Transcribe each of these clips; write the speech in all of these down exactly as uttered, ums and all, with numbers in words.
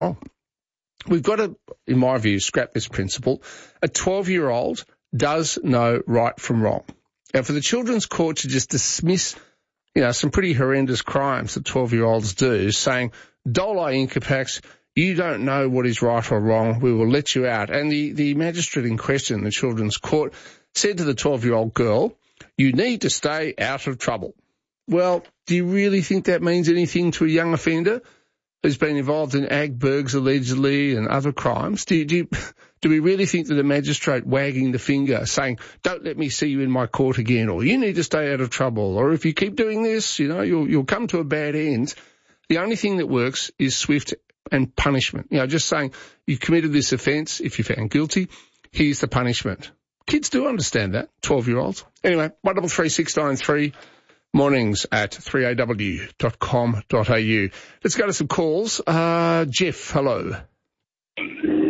Oh. We've got to, in my view, scrap this principle. A twelve-year-old does know right from wrong. And for the Children's Court to just dismiss, you know, some pretty horrendous crimes that twelve-year-olds do, saying, Dolo Incapax, you don't know what is right or wrong, we will let you out. And the, the magistrate in question, the Children's Court, said to the twelve-year-old girl, you need to stay out of trouble. Well, do you really think that means anything to a young offender who's been involved in ag burgs allegedly and other crimes? Do, you, do, you, do we really think that a magistrate wagging the finger saying, don't let me see you in my court again, or you need to stay out of trouble, or if you keep doing this, you know, you'll, you'll come to a bad end. The only thing that works is swift and punishment. You know, just saying you've committed this offence, if you're found guilty, here's the punishment. Kids do understand that, twelve-year-olds. Anyway, one double three six nine three. Mornings at three a w dot com dot a u. Let's go to some calls. Uh, Jeff, hello. Hey,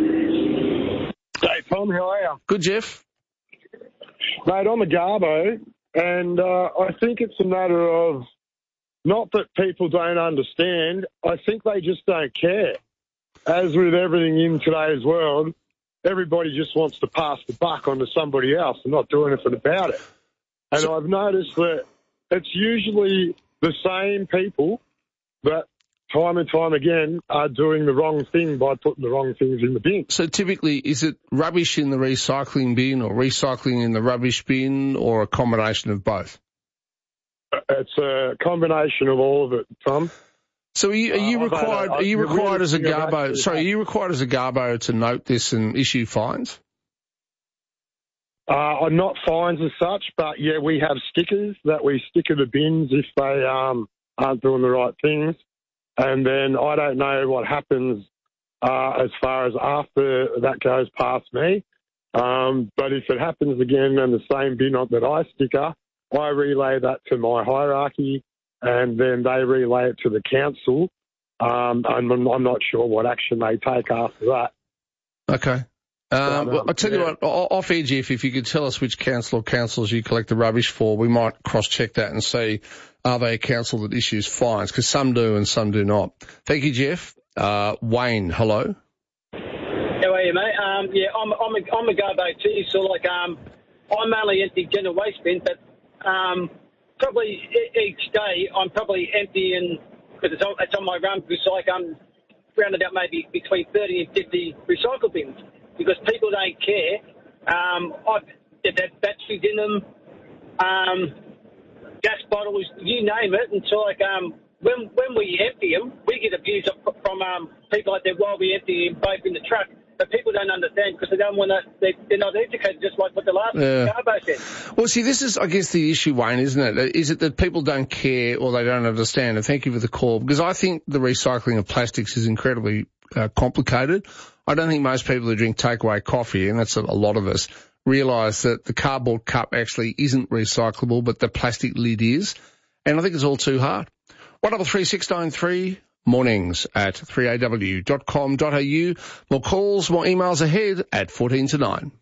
Tom, how are you? Good, Jeff. Mate, I'm a Garbo, and uh, I think it's a matter of not that people don't understand, I think they just don't care. As with everything in today's world, everybody just wants to pass the buck onto somebody else and not do anything about it. And so, I've noticed that it's usually the same people that time and time again are doing the wrong thing by putting the wrong things in the bin. So typically, is it rubbish in the recycling bin or recycling in the rubbish bin, or a combination of both? It's a combination of all of it, Tom. So are you, are you uh, required, a, are you required really as a Garbo, sorry, are you required as a Garbo to note this and issue fines? Uh, not fines as such, but yeah, we have stickers that we stick in the bins if they um, aren't doing the right things. And then I don't know what happens uh, as far as after that goes past me. Um, but if it happens again in the same bin that I sticker, I relay that to my hierarchy, and then they relay it to the council. Um, and I'm, I'm not sure what action they take after that. Okay. Um, well, I'll tell yeah. you what, off air, Jeff, if you could tell us which council or councils you collect the rubbish for, we might cross-check that and see are they a council that issues fines, because some do and some do not. Thank you, Jeff. Uh, Wayne, hello. How are you, mate? Um, yeah, I'm, I'm a, I'm a Garbo too, so like um, I mainly empty general waste bins, but um, probably each day I'm probably emptying, because it's on, it's on my run, because like I'm rounded out maybe between thirty and fifty recycle bins. Because people don't care. Um, I've they've had batteries in them, um, gas bottles, you name it. And so, like, um, when when we empty them, we get abuse from um, people out there while we empty them both in the truck. But people don't understand because they don't want to. They, they're not educated, just like what the last yeah. Garbo said. Well, see, this is, I guess, the issue, Wayne, isn't it? Is it that people don't care or they don't understand? And thank you for the call, because I think the recycling of plastics is incredibly uh, complicated. I don't think most people who drink takeaway coffee, and that's a, a lot of us, realise that the cardboard cup actually isn't recyclable, but the plastic lid is. And I think it's all too hard. one double three six nine three, mornings at three a w dot com dot a u. More calls, more emails ahead at fourteen to nine.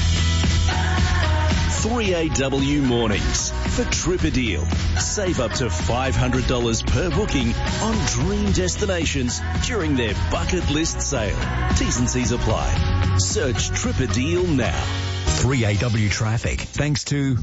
three A W mornings for Trip a Deal. Save up to five hundred dollars per booking on dream destinations during their bucket list sale. T's and C's apply. Search Trip a Deal now. three A W traffic, thanks to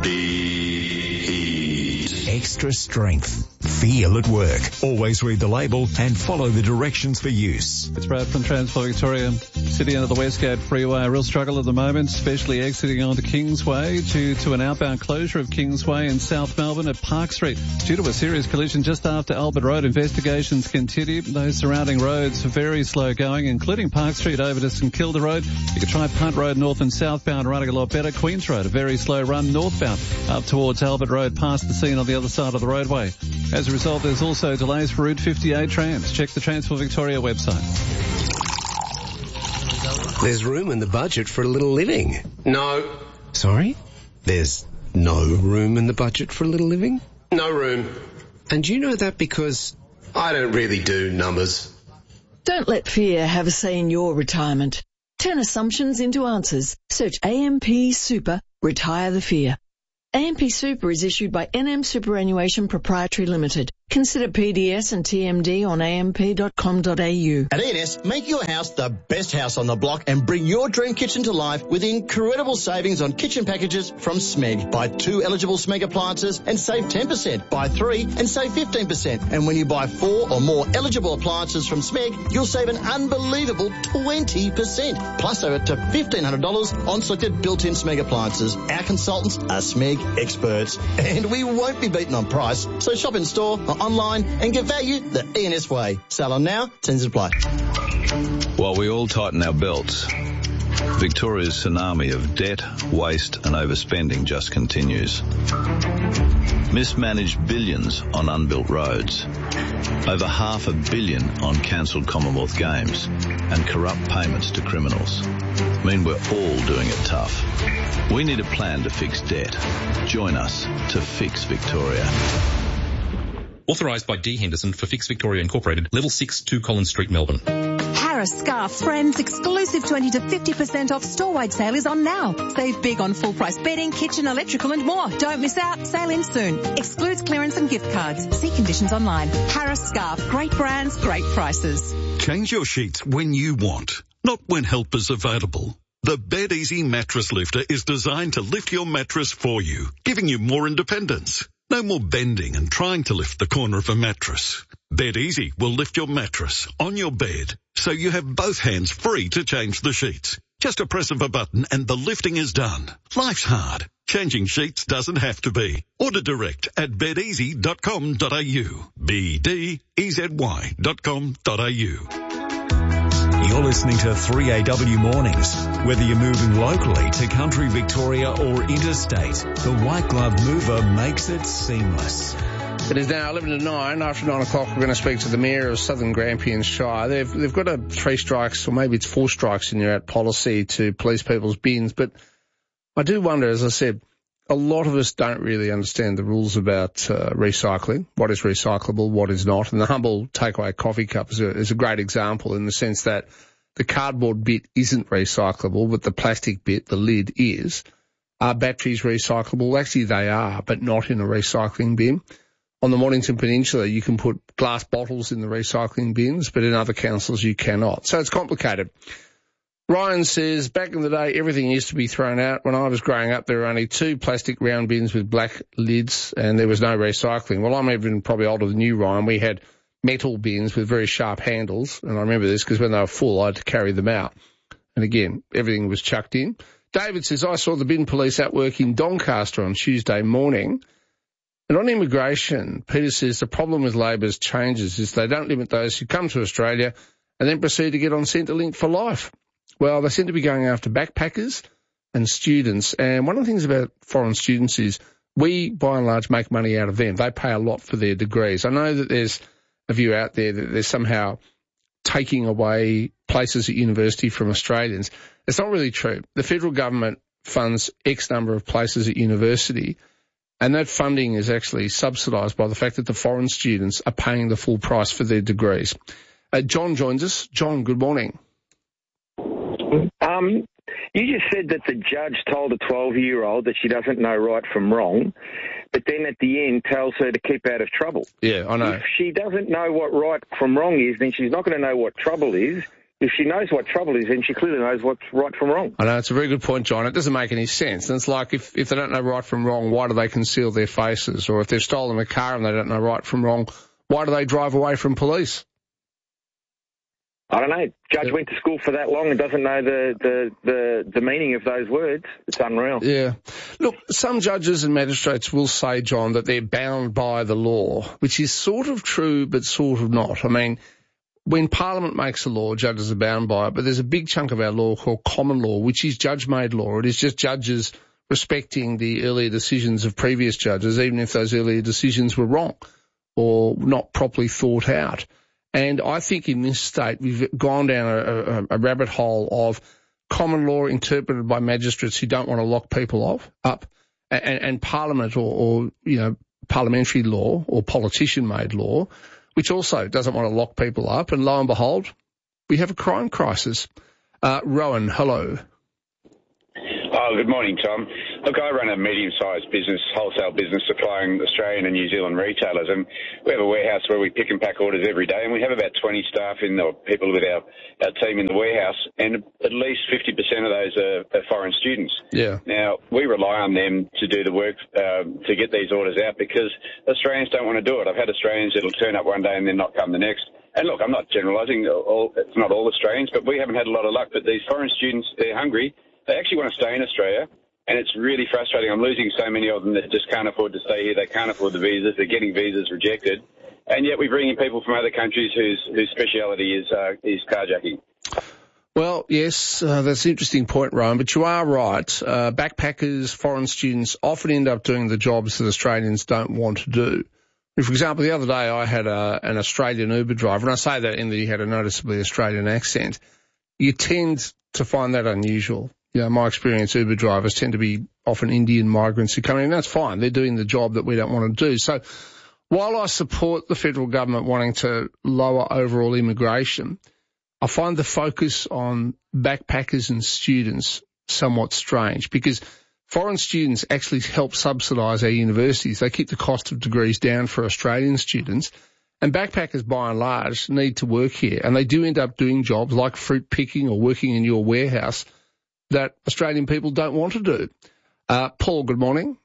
Extra Strength. Feel at work. Always read the label and follow the directions for use. It's Brad from Transport Victoria. City under the Westgate Freeway, a real struggle at the moment, especially exiting onto Kingsway due to an outbound closure of Kingsway in South Melbourne at Park Street. Due to a serious collision just after Albert Road, investigations continue. Those surrounding roads are very slow going, including Park Street over to St Kilda Road. You can try Punt Road north and southbound running a lot better. Queens Road, a very slow run northbound up towards Albert Road past the scene on the other side of the roadway. As a result, there's also delays for Route fifty-eight trams. Check the Transport Victoria website. There's room in the budget for a little living. No. Sorry? There's no room in the budget for a little living? No room. And you know that because I don't really do numbers. Don't let fear have a say in your retirement. Turn assumptions into answers. Search A M P Super, retire the fear. A M P Super is issued by N M Superannuation Proprietary Limited. Consider P D S and T M D on a m p dot com dot a u. At E N S, make your house the best house on the block and bring your dream kitchen to life with incredible savings on kitchen packages from Smeg. Buy two eligible Smeg appliances and save ten percent. Buy three and save fifteen percent. And when you buy four or more eligible appliances from Smeg, you'll save an unbelievable twenty percent. Plus over to fifteen hundred dollars on selected built-in Smeg appliances. Our consultants are Smeg experts. And we won't be beaten on price. So shop in store or online and get value the E N S way. Sell on now, terms apply. While we all tighten our belts, Victoria's tsunami of debt, waste and overspending just continues. Mismanaged billions on unbuilt roads, over half a billion on cancelled Commonwealth Games, and corrupt payments to criminals mean we're all doing it tough. We need a plan to fix debt. Join us to fix Victoria. Authorised by D Henderson for Fix Victoria Incorporated, Level six, two Collins Street, Melbourne. Harris Scarf's Friends exclusive twenty to fifty percent off store-wide sale is on now. Save big on full-price bedding, kitchen, electrical and more. Don't miss out. Sale ends soon. Excludes clearance and gift cards. See conditions online. Harris Scarf. Great brands, great prices. Change your sheets when you want, not when help is available. The Bed Easy Mattress Lifter is designed to lift your mattress for you, giving you more independence. No more bending and trying to lift the corner of a mattress. Bed Easy will lift your mattress on your bed, so you have both hands free to change the sheets. Just a press of a button and the lifting is done. Life's hard. Changing sheets doesn't have to be. Order direct at bed easy dot com dot a u. B D E Z Y dot com dot a u. You're listening to three A W Mornings. Whether you're moving locally to country Victoria or interstate, the White Glove Mover makes it seamless. It is now eleven to nine. After nine o'clock, we're going to speak to the Mayor of Southern Grampians Shire. They've, they've got a three strikes, or maybe it's four strikes in your out policy to police people's bins. But I do wonder, as I said, a lot of us don't really understand the rules about uh, recycling, what is recyclable, what is not. And the humble takeaway coffee cup is a, is a great example in the sense that the cardboard bit isn't recyclable, but the plastic bit, the lid, is. Are batteries recyclable? Actually, they are, but not in a recycling bin. On the Mornington Peninsula, you can put glass bottles in the recycling bins, but in other councils you cannot. So it's complicated. Ryan says, back in the day, everything used to be thrown out. When I was growing up, there were only two plastic round bins with black lids, and there was no recycling. Well, I'm even probably older than you, Ryan. We had metal bins with very sharp handles, and I remember this because when they were full, I had to carry them out. And again, everything was chucked in. David says, I saw the bin police at work in Doncaster on Tuesday morning. And on immigration, Peter says the problem with Labor's changes is they don't limit those who come to Australia and then proceed to get on Centrelink for life. Well, they seem to be going after backpackers and students. And one of the things about foreign students is we, by and large, make money out of them. They pay a lot for their degrees. I know that there's a view out there that they're somehow taking away places at university from Australians. It's not really true. The federal government funds X number of places at university, and that funding is actually subsidised by the fact that the foreign students are paying the full price for their degrees. Uh, John joins us. John, good morning. Um, you just said that the judge told a twelve-year-old that she doesn't know right from wrong, but then at the end tells her to keep out of trouble. Yeah, I know. If she doesn't know what right from wrong is, then she's not going to know what trouble is. If she knows what trouble is, then she clearly knows what's right from wrong. I know, it's a very good point, John. It doesn't make any sense. And it's like if, if they don't know right from wrong, why do they conceal their faces? Or if they've stolen a car and they don't know right from wrong, why do they drive away from police? I don't know. Judge yeah. went to school for that long and doesn't know the, the, the, the meaning of those words. It's unreal. Yeah. Look, some judges and magistrates will say, John, that they're bound by the law, which is sort of true but sort of not. I mean, when Parliament makes a law, judges are bound by it, but there's a big chunk of our law called common law, which is judge-made law. It is just judges respecting the earlier decisions of previous judges, even if those earlier decisions were wrong or not properly thought out. And I think in this state we've gone down a, a, a rabbit hole of common law interpreted by magistrates who don't want to lock people off, up, and, and Parliament or, or, you know, parliamentary law or politician-made law, which also doesn't want to lock people up. And lo and behold, we have a crime crisis. Uh, Rowan, hello. Oh, good morning, Tom. Look, I run a medium-sized business, wholesale business supplying Australian and New Zealand retailers, and we have a warehouse where we pick and pack orders every day, and we have about twenty staff in the, people with our, our team in the warehouse, and at least fifty percent of those are, are foreign students. Yeah. Now, we rely on them to do the work uh, to get these orders out because Australians don't want to do it. I've had Australians that'll turn up one day and then not come the next. And look, I'm not generalising, all, it's not all Australians, but we haven't had a lot of luck. But these foreign students, they're hungry. They actually want to stay in Australia, and it's really frustrating. I'm losing so many of them that just can't afford to stay here. They can't afford the visas. They're getting visas rejected. And yet we bring in people from other countries whose, whose speciality is, uh, is carjacking. Well, yes, uh, that's an interesting point, Rowan, but you are right. Uh, backpackers, foreign students often end up doing the jobs that Australians don't want to do. For example, the other day I had a, an Australian Uber driver, and I say that in that he had a noticeably Australian accent. You tend to find that unusual. You know, my experience, Uber drivers tend to be often Indian migrants who come in, and that's fine. They're doing the job that we don't want to do. So while I support the federal government wanting to lower overall immigration, I find the focus on backpackers and students somewhat strange because foreign students actually help subsidise our universities. They keep the cost of degrees down for Australian students. And backpackers, by and large, need to work here. And they do end up doing jobs like fruit picking or working in your warehouse that Australian people don't want to do. Uh, Paul, good morning.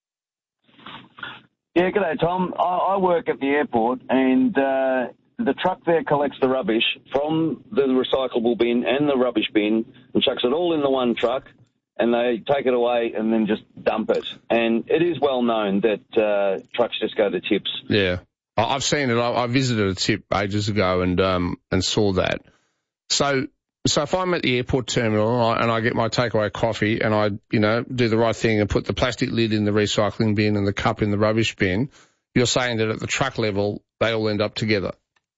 Yeah, good day, Tom. I, I work at the airport, and uh, the truck there collects the rubbish from the recyclable bin and the rubbish bin and chucks it all in the one truck, and they take it away and then just dump it. And it is well known that uh, trucks just go to tips. Yeah, I've seen it. I, I visited a tip ages ago and um, and saw that. So so if I'm at the airport terminal and I, and I get my takeaway coffee and I, you know, do the right thing and put the plastic lid in the recycling bin and the cup in the rubbish bin, you're saying that at the truck level they all end up together.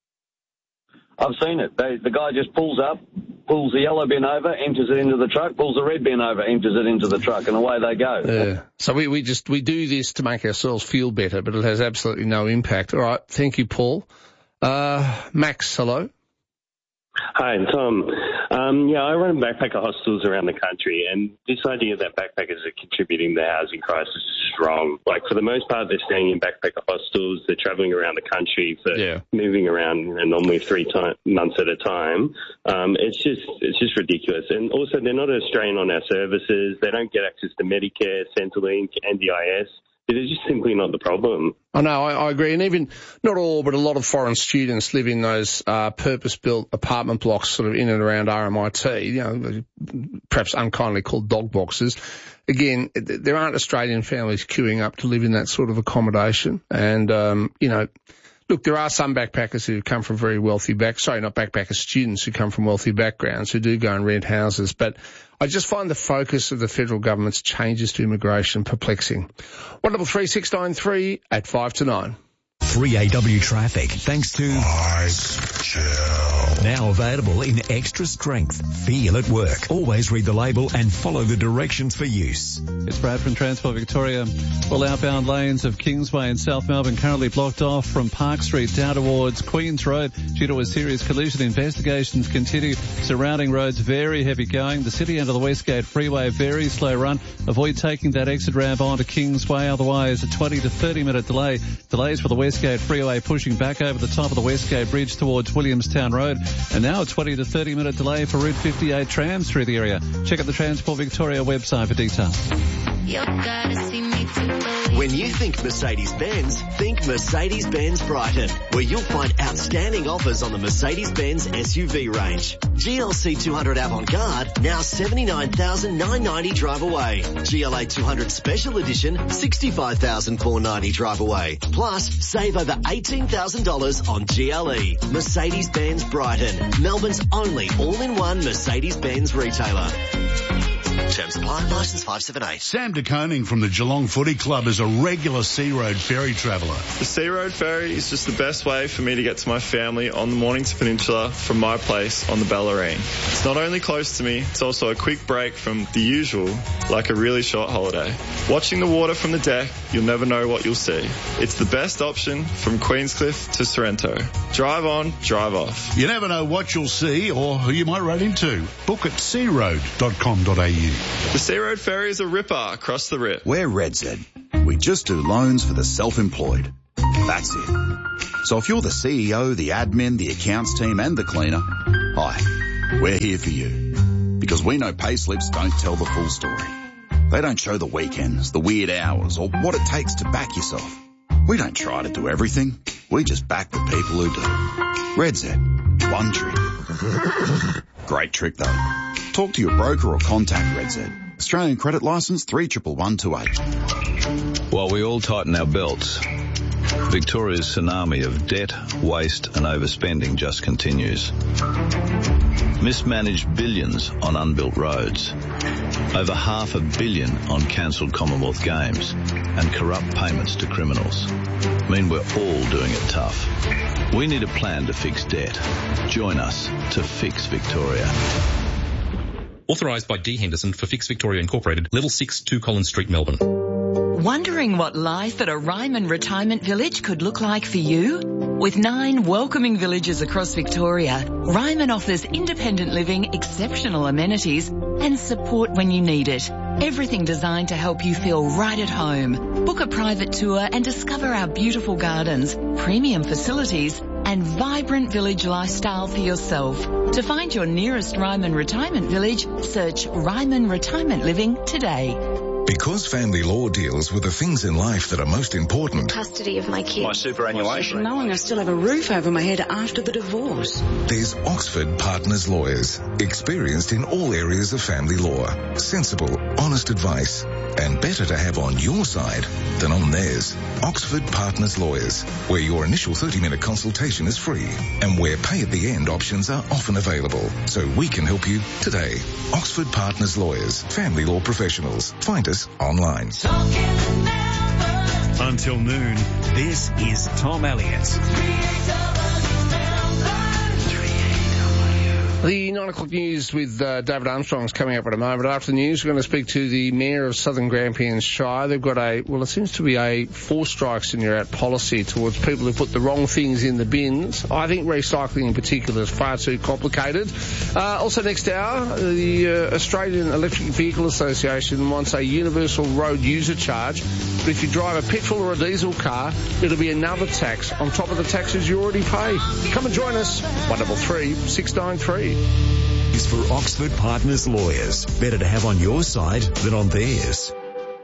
I've seen it. They, the guy just pulls up, pulls the yellow bin over, empties it into the truck, pulls the red bin over, empties it into the truck, and away they go. Yeah. So we, we just, we do this to make ourselves feel better, but it has absolutely no impact. All right. Thank you, Paul. Uh, Max, hello. Hi, Tom. Um, yeah, I run backpacker hostels around the country, and this idea that backpackers are contributing to the housing crisis is wrong. Like, for the most part, they're staying in backpacker hostels, they're travelling around the country, for yeah. moving around, you know, normally three time, months at a time. Um, it's just it's just ridiculous. And also, they're not a strain on our services. They don't get access to Medicare, Centrelink, N D I S. It is just simply not the problem. I know, I, I agree. And even, not all, but a lot of foreign students live in those uh, purpose-built apartment blocks sort of in and around R M I T, you know, perhaps unkindly called dog boxes. Again, there aren't Australian families queuing up to live in that sort of accommodation. And, um, you know, look, there are some backpackers who come from very wealthy back, sorry, not backpackers, students who come from wealthy backgrounds who do go and rent houses. But I just find the focus of the federal government's changes to immigration perplexing. One double three six nine three at five to nine. three A W traffic, thanks to Ice Chill. Now available in extra strength. Feel at work. Always read the label and follow the directions for use. It's Brad from Transport Victoria. Well, outbound lanes of Kingsway in South Melbourne currently blocked off from Park Street down towards Queens Road due to a serious collision. Investigations continue. Surrounding roads very heavy going. The city end of the Westgate Freeway very slow run. Avoid taking that exit ramp onto Kingsway. Otherwise, a twenty to thirty minute delay. Delays for the Westgate Freeway pushing back over the top of the Westgate Bridge towards Williamstown Road. And now a twenty to thirty minute delay for Route fifty-eight trams through the area. Check out the Transport Victoria website for details. When you think Mercedes-Benz, think Mercedes-Benz Brighton, where you'll find outstanding offers on the Mercedes-Benz S U V range. G L C two hundred Avant-Garde, now seventy-nine thousand nine hundred ninety drive away. G L A two hundred Special Edition, sixty-five thousand four hundred ninety drive away. Plus, save over eighteen thousand dollars on G L E. Mercedes-Benz Brighton, Melbourne's only all-in-one Mercedes-Benz retailer. Terms apply. Licence five seven eight. Sam de Koning from the Geelong Footy Club is a regular Sea Road ferry traveller. The Sea Road ferry is just the best way for me to get to my family on the Mornington Peninsula from my place on the Bellarine. It's not only close to me, it's also a quick break from the usual, like a really short holiday. Watching the water from the deck, you'll never know what you'll see. It's the best option from Queenscliff to Sorrento. Drive on, drive off. You never know what you'll see or who you might run into. Book at sea road dot com dot a u. you. The Sea Road Ferry is a ripper across the rip. We're RedZ. We just do loans for the self-employed. That's it. So if you're the C E O, the admin, the accounts team and the cleaner, hi, we're here for you. Because we know payslips don't tell the full story. They don't show the weekends, the weird hours, or what it takes to back yourself. We don't try to do everything. We just back the people who do. RedZ. One trick. Great trick though. Talk to your broker or contact RedZ. Australian credit licence three one one two eight. While we all tighten our belts, Victoria's tsunami of debt, waste and overspending just continues. Mismanaged billions on unbuilt roads, over half a billion on cancelled Commonwealth Games, and corrupt payments to criminals mean we're all doing it tough. We need a plan to fix debt. Join us to Fix Victoria. Authorised by D Henderson for Fix Victoria Incorporated, Level six, two Collins Street, Melbourne. Wondering what life at a Ryman Retirement Village could look like for you? With nine welcoming villages across Victoria, Ryman offers independent living, exceptional amenities and support when you need it. Everything designed to help you feel right at home. Book a private tour and discover our beautiful gardens, premium facilities and vibrant village lifestyle for yourself. To find your nearest Ryman Retirement Village, search Ryman Retirement Living today. Because family law deals with the things in life that are most important. Custody of my kids. My superannuation. Knowing I still have a roof over my head after the divorce. There's Oxford Partners Lawyers, experienced in all areas of family law. Sensible, honest advice, and better to have on your side than on theirs. Oxford Partners Lawyers, where your initial thirty-minute consultation is free and where pay at the end options are often available. So we can help you today. Oxford Partners Lawyers, family law professionals. Find us online. Until noon, this is Tom Elliott. The nine o'clock news with uh, David Armstrong is coming up in a moment. After the news, we're going to speak to the Mayor of Southern Grampians Shire. They've got a, well, it seems to be a four strikes and you're out policy towards people who put the wrong things in the bins. I think recycling in particular is far too complicated. Uh, also next hour, the uh, Australian Electric Vehicle Association wants a universal road user charge. But if you drive a petrol or a diesel car, it'll be another tax on top of the taxes you already pay. Come and join us. one double three, six nine three. Is for Oxford Partners Lawyers. Better to have on your side than on theirs.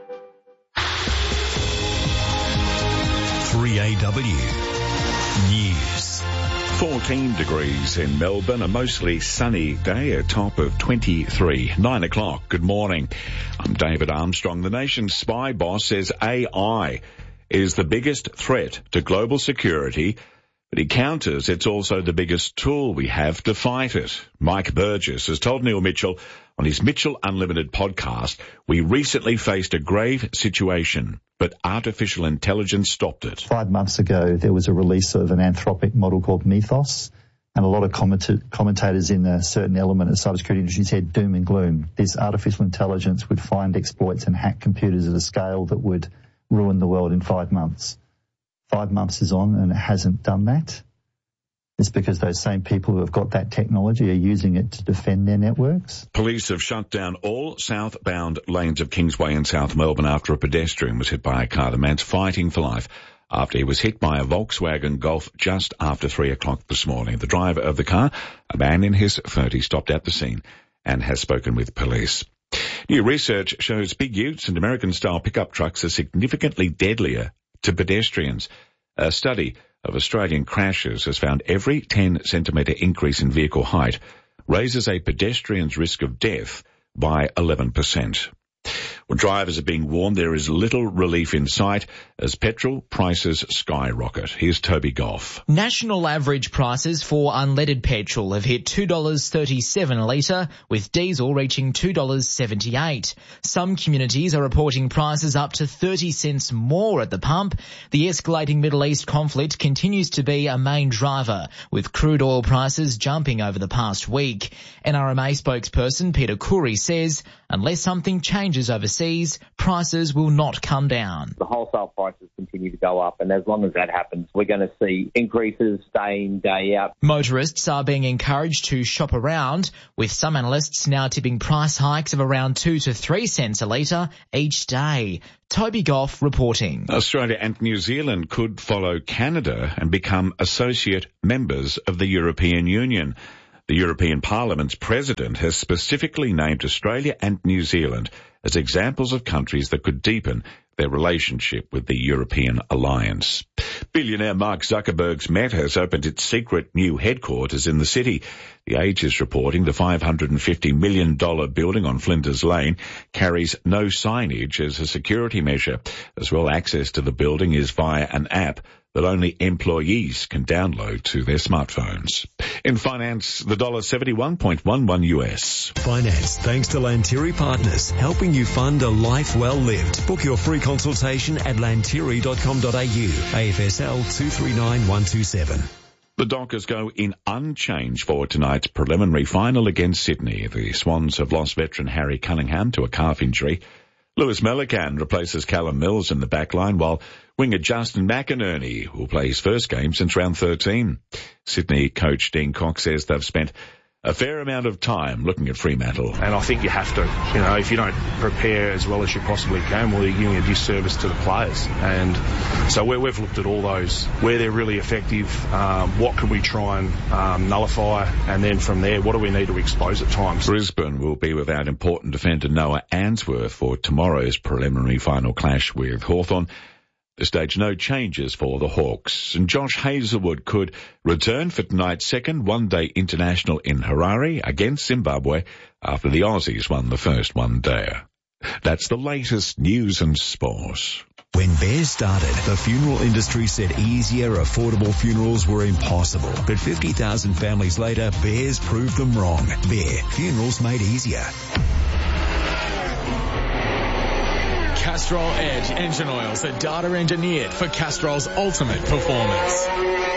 three A W News. fourteen degrees in Melbourne, a mostly sunny day, a top of twenty-three. Nine o'clock, good morning. I'm David Armstrong. The nation's spy boss says A I is the biggest threat to global security, but he counters it's also the biggest tool we have to fight it. Mike Burgess has told Neil Mitchell on his Mitchell Unlimited podcast, we recently faced a grave situation, but artificial intelligence stopped it. Five months ago, there was a release of an Anthropic model called Mythos, and a lot of comment- commentators in a certain element of the cybersecurity industry said doom and gloom. This artificial intelligence would find exploits and hack computers at a scale that would ruin the world in five months. Five months is on and it hasn't done that. It's because those same people who have got that technology are using it to defend their networks. Police have shut down all southbound lanes of Kingsway in South Melbourne after a pedestrian was hit by a car. The man's fighting for life after he was hit by a Volkswagen Golf just after three o'clock this morning. The driver of the car, a man in his thirties, stopped at the scene and has spoken with police. New research shows big utes and American-style pickup trucks are significantly deadlier to pedestrians. A study of Australian crashes has found every ten centimetre increase in vehicle height raises a pedestrian's risk of death by eleven percent. Well, drivers are being warned there is little relief in sight as petrol prices skyrocket. Here's Toby Goff. National average prices for unleaded petrol have hit two dollars thirty-seven a litre, with diesel reaching two dollars seventy-eight. Some communities are reporting prices up to thirty cents more at the pump. The escalating Middle East conflict continues to be a main driver, with crude oil prices jumping over the past week. N R M A spokesperson Peter Khoury says unless something changes overseas, overseas, prices will not come down. The wholesale prices continue to go up, and as long as that happens, we're going to see increases day in, day out. Motorists are being encouraged to shop around, with some analysts now tipping price hikes of around two to three cents a litre each day. Toby Goff reporting. Australia and New Zealand could follow Canada and become associate members of the European Union. The European Parliament's president has specifically named Australia and New Zealand as examples of countries that could deepen their relationship with the European alliance. Billionaire Mark Zuckerberg's Meta has opened its secret new headquarters in the city. The Age is reporting the five hundred fifty million dollars building on Flinders Lane carries no signage as a security measure. As well, access to the building is via an app that only employees can download to their smartphones. In finance, the dollar seventy-one point one one U S. Finance thanks to Lantiri Partners, helping you fund a life well lived. Book your free consultation at lantiri dot com dot a u. A F S L two three nine one two seven. The Dockers go in unchanged for tonight's preliminary final against Sydney. The Swans have lost veteran Harry Cunningham to a calf injury. Lewis Melican replaces Callum Mills in the backline, while winger Justin McInerney will play his first game since round thirteen. Sydney coach Dean Cox says they've spent a fair amount of time looking at Fremantle. And I think you have to. You know, if you don't prepare as well as you possibly can, well, you're giving a disservice to the players. And so we're, we've looked at all those, where they're really effective, um, what can we try and um, nullify, and then from there, what do we need to expose at times. Brisbane will be without important defender Noah Answorth for tomorrow's preliminary final clash with Hawthorn. At this stage, no changes for the Hawks. And Josh Hazlewood could return for tonight's second one-day international in Harare against Zimbabwe after the Aussies won the first one-dayer. That's the latest news and sport. When Bears started, the funeral industry said easier, affordable funerals were impossible. But fifty thousand families later, Bears proved them wrong. Bear, funerals made easier. Castrol Edge engine oils are data engineered for Castrol's ultimate performance.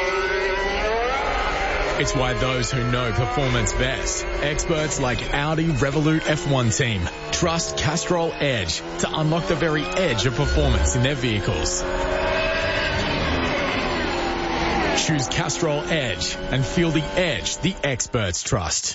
It's why those who know performance best, experts like Audi Revolut F one team, trust Castrol Edge to unlock the very edge of performance in their vehicles. Choose Castrol Edge and feel the edge the experts trust.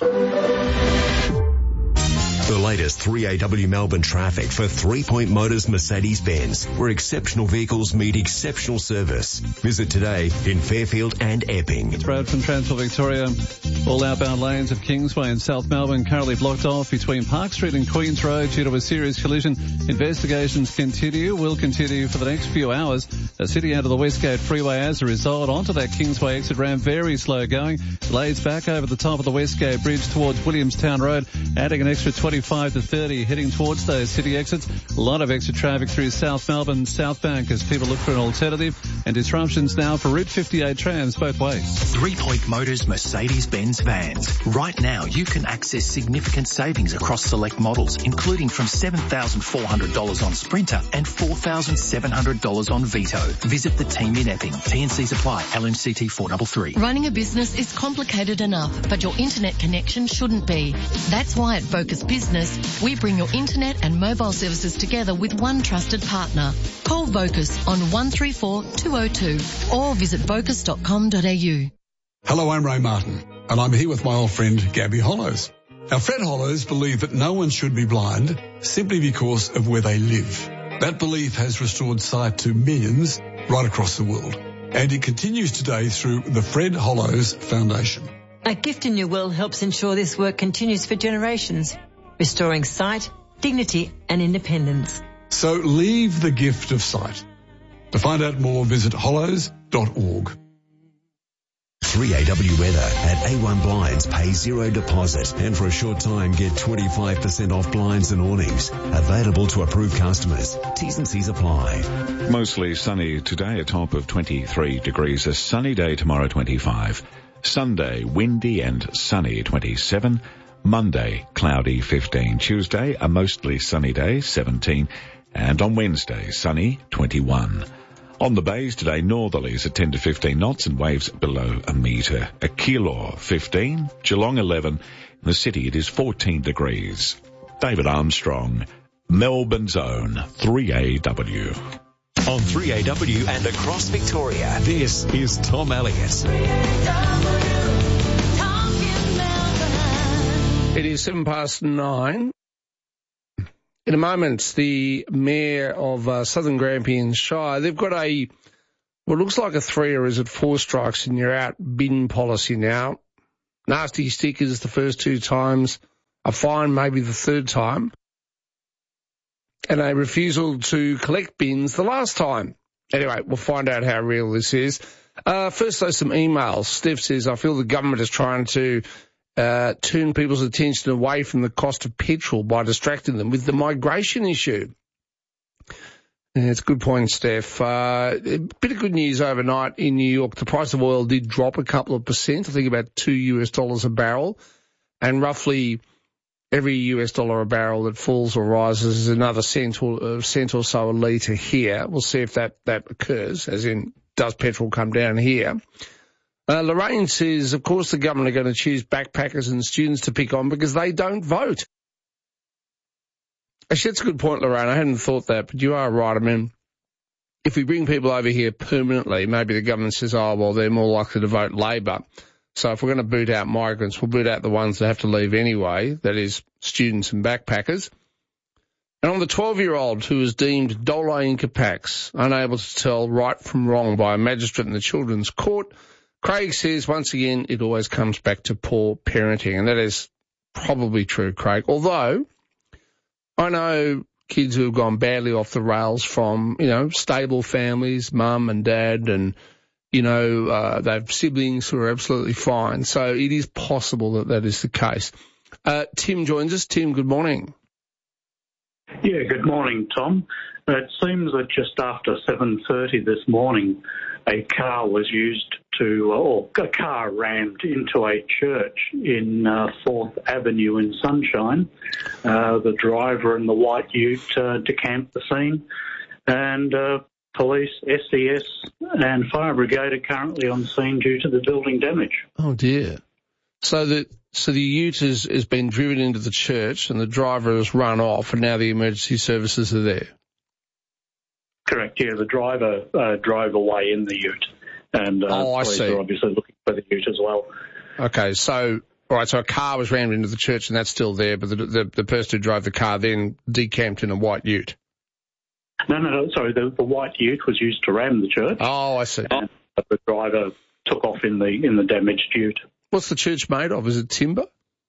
The latest three A W Melbourne traffic for Three Point Motors Mercedes-Benz, where exceptional vehicles meet exceptional service. Visit today in Fairfield and Epping. It's Brad from Transport Victoria. All outbound lanes of Kingsway and South Melbourne currently blocked off between Park Street and Queens Road due to a serious collision. Investigations continue, will continue for the next few hours. The city out of the Westgate Freeway as a result. Onto that Kingsway exit ramp, very slow going. Delays back over the top of the Westgate Bridge towards Williamstown Road, adding an extra twenty-five to thirty heading towards those city exits. A lot of extra traffic through South Melbourne, South Bank as people look for an alternative, and disruptions now for Route fifty-eight trams both ways. Three Point Motors Mercedes-Benz vans. Right now you can access significant savings across select models, including from seven thousand four hundred dollars on Sprinter and four thousand seven hundred dollars on Vito. Visit the team in Epping. T and Cs apply. L M C T four three three. Running a business is complicated enough, but your internet connection shouldn't be. That's why at Vocus Business, we bring your internet and mobile services together with one trusted partner. Call Vocus on one three four two zero two or visit vocus dot com dot a u. Hello, I'm Ray Martin, and I'm here with my old friend Gabby Hollows. Our Fred Hollows believe that no one should be blind simply because of where they live. That belief has restored sight to millions right across the world, and it continues today through the Fred Hollows Foundation. A Gift in Your Will helps ensure this work continues for generations, restoring sight, dignity and independence. So leave the gift of sight. To find out more, visit hollows dot org. three A W weather at A one Blinds. Pay zero deposit, and for a short time get twenty-five percent off blinds and awnings. Available to approved customers. T's and C's apply. Mostly sunny today, a top of twenty-three degrees. A sunny day tomorrow, twenty-five. Sunday, windy and sunny, twenty-seven. Monday, cloudy, fifteen. Tuesday, a mostly sunny day, seventeen. And on Wednesday, sunny, twenty-one. On the bays today, northerlies at ten to fifteen knots and waves below a metre. A Keilor, fifteen. Geelong, eleven. In the city, it is fourteen degrees. David Armstrong, Melbourne's own three A W. On three A W and across Victoria, this is Tom Elliott. It is seven past nine. In a moment, the Mayor of uh, Southern Grampians Shire, they've got a, what looks like a three or is it four strikes and you're out bin policy now. Nasty stickers the first two times, a fine maybe the third time, and a refusal to collect bins the last time. Anyway, we'll find out how real this is. Uh, first, though, some emails. Steph says, I feel the government is trying to uh, turn people's attention away from the cost of petrol by distracting them with the migration issue. Yeah, it's a good point, Steph. Uh, a bit of good news overnight in New York. The price of oil did drop a couple of percent, I think about two US dollars a barrel, and roughly every U S dollar a barrel that falls or rises is another cent or, uh, cent or so a litre here. We'll see if that, that occurs, as in, does petrol come down here? Uh, Lorraine says, of course the government are going to choose backpackers and students to pick on because they don't vote. Actually, that's a good point, Lorraine. I hadn't thought that, but you are right. I mean, if we bring people over here permanently, maybe the government says, oh, well, they're more likely to vote Labor. So if we're going to boot out migrants, we'll boot out the ones that have to leave anyway, that is students and backpackers. And on the twelve-year-old who was deemed dole incapax, unable to tell right from wrong by a magistrate in the Children's Court, Craig says, once again, it always comes back to poor parenting. And that is probably true, Craig. Although I know kids who have gone badly off the rails from, you know, stable families, mum and dad, and You know, uh, they have siblings who are absolutely fine. So it is possible that that is the case. Uh, Tim joins us. Tim, good morning. Yeah, good morning, Tom. It seems that just after seven thirty this morning, a car was used to, or a car rammed into a church in uh, fourth Avenue in Sunshine. Uh, the driver and the white ute uh, decamped the scene, and uh, police, S C S and fire brigade are currently on scene due to the building damage. Oh, dear. So the so the ute has, has been driven into the church and the driver has run off, and now the emergency services are there. Correct, yeah. The driver uh, drove away in the ute, and uh, oh, I police see. are obviously looking for the ute as well. Okay, so all right, so a car was rammed into the church and that's still there, but the the, the person who drove the car then decamped in a white ute. No, no, no, sorry, the, the white ute was used to ram the church. Oh, I see. And the driver took off in the in the damaged ute. What's the church made of? Is it timber?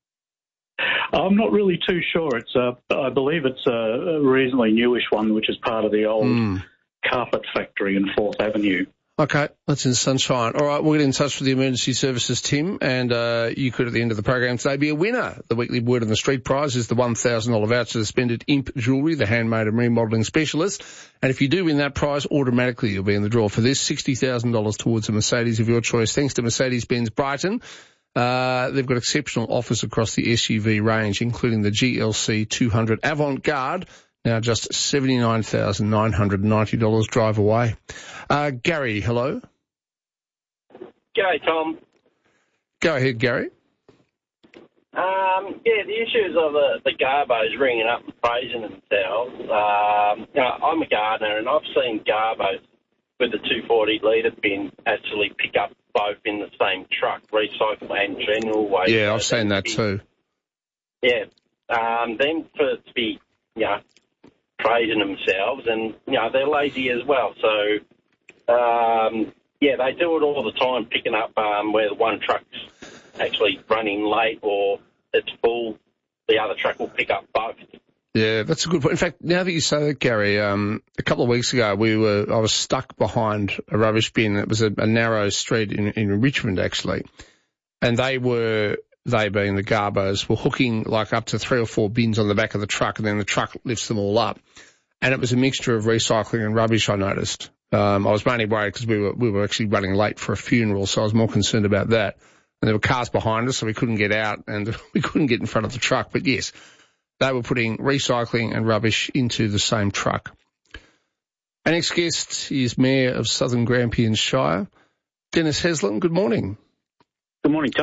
I'm not really too sure. It's a, I believe it's a reasonably newish one, which is part of the old mm. carpet factory in fourth Avenue. Okay, that's in Sunshine. All right, we'll get in touch with the emergency services, Tim, and uh, you could, at the end of the program today, be a winner. The weekly Word on the Street prize is the one thousand dollars voucher to spend at Imp Jewellery, the handmade and remodelling specialist. And if you do win that prize, automatically you'll be in the draw for this, sixty thousand dollars towards a Mercedes of your choice, thanks to Mercedes-Benz Brighton. Uh, they've got exceptional offers across the S U V range, including the G L C two hundred Avant-Garde, now just seventy-nine thousand nine hundred ninety dollars drive away. Uh, Gary, hello. G'day, Tom. Go ahead, Gary. Um, yeah, the issues of the, the garbos ringing up and praising themselves. Um, you know, I'm a gardener and I've seen garbos with the two forty litre bin actually pick up both in the same truck, recycle and general waste. Yeah, I've seen that too. Yeah. Um, then for it to be, you know, praising themselves, and, you know, they're lazy as well. So, um, yeah, they do it all the time, picking up um, where one truck's actually running late or it's full, the other truck will pick up both. Yeah, that's a good point. In fact, now that you say that, Gary, um, a couple of weeks ago, we were I was stuck behind a rubbish bin. It was a, a narrow street in, in Richmond, actually, and they were, they being the garbos, were hooking like up to three or four bins on the back of the truck, and then the truck lifts them all up. And it was a mixture of recycling and rubbish, I noticed. Um, I was mainly worried because we were we were actually running late for a funeral, so I was more concerned about that. And there were cars behind us, so we couldn't get out, and we couldn't get in front of the truck. But yes, they were putting recycling and rubbish into the same truck. Our next guest is Mayor of Southern Grampians Shire, Dennis Haslam. Good morning. Good morning, Tom.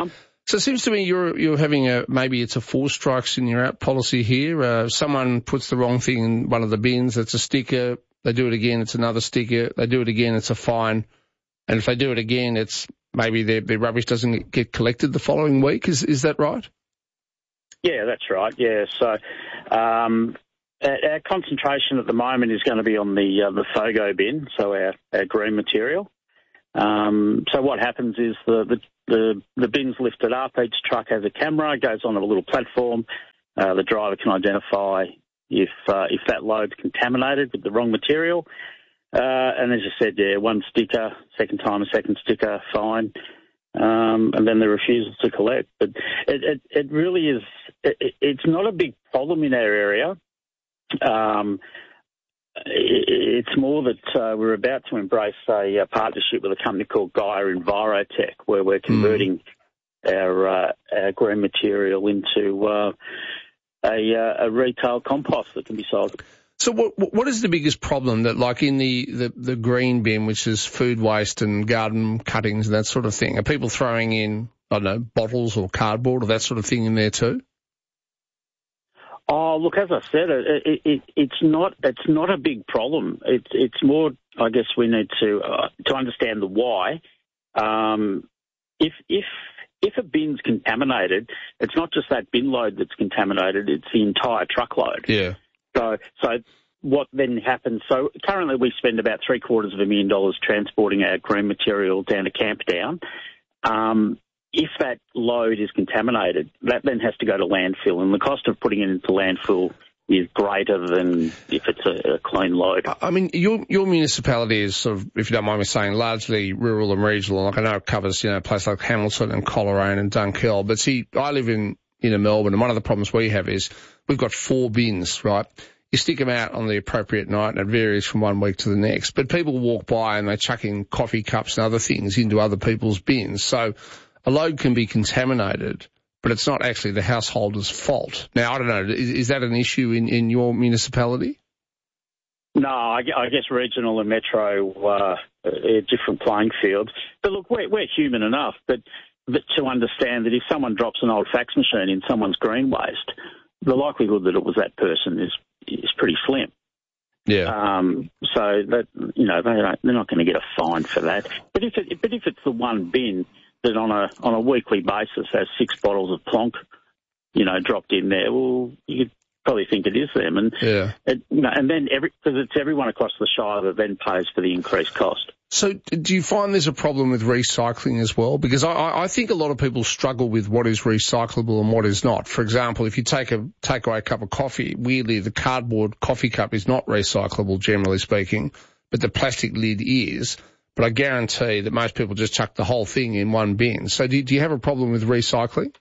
So it seems to me you're you're having a, maybe it's a four strikes and you're out policy here. Uh, someone puts the wrong thing in one of the bins, it's a sticker. They do it again, it's another sticker. They do it again, it's a fine. And if they do it again, it's maybe their, their rubbish doesn't get collected the following week. Is is that right? Yeah, that's right. Yeah, so um, our, our concentration at the moment is going to be on the uh, the FOGO bin, so our, our green material. Um, so what happens is the, the the the bin's lifted up. Each truck has a camera, goes on a little platform. Uh, the driver can identify if uh, if that load's contaminated with the wrong material. Uh, and as I said, yeah, one sticker, second time a second sticker, fine. Um, and then the refusal to collect. But it, it, it really is, it, it's not a big problem in our area. Um, it, it's more that uh, we're about to embrace a, a partnership with a company called Gaia Envirotech, where we're converting mm. our, uh, our green material into uh, a, uh, a retail compost that can be sold. So what what is the biggest problem that, like in the, the, the green bin, which is food waste and garden cuttings and that sort of thing, are people throwing in, I don't know, bottles or cardboard or that sort of thing in there too? Oh, look, as I said, it, it, it, it's not it's not a big problem. It's it's more, I guess, we need to uh, to understand the why. Um, if if if a bin's contaminated, it's not just that bin load that's contaminated; it's the entire truckload. Yeah. So, so what then happens? So currently we spend about three quarters of a million dollars transporting our green material down to Camperdown. Um, if that load is contaminated, that then has to go to landfill, and the cost of putting it into landfill is greater than if it's a, a clean load. I mean, your your municipality is sort of, if you don't mind me saying, largely rural and regional. Like I know it covers, you know, places like Hamilton and Coleraine and Dunkeld. But see, I live in in Melbourne, and one of the problems we have is we've got four bins, right? You stick them out on the appropriate night, and it varies from one week to the next. But people walk by and they chuck in coffee cups and other things into other people's bins. So a load can be contaminated, but it's not actually the householder's fault. Now, I don't know, is, is that an issue in, in your municipality? No, I, I guess regional and metro uh, are different playing fields. But look, we're, we're human enough, but, but to understand that if someone drops an old fax machine in someone's green waste, the likelihood that it was that person is is pretty slim. Yeah. Um, so that, you know, they don't, they're not going to get a fine for that. But if it, but if it's the one bin that on a on a weekly basis has six bottles of Plonk, you know, dropped in there, well, you could probably think it is them. And yeah. It, you know, and then every because it's everyone across the Shire that then pays for the increased cost. So do you find there's a problem with recycling as well? Because I, I think a lot of people struggle with what is recyclable and what is not. For example, if you take a take away a cup of coffee, weirdly the cardboard coffee cup is not recyclable, generally speaking, but the plastic lid is. But I guarantee that most people just chuck the whole thing in one bin. So do, do you have a problem with recycling?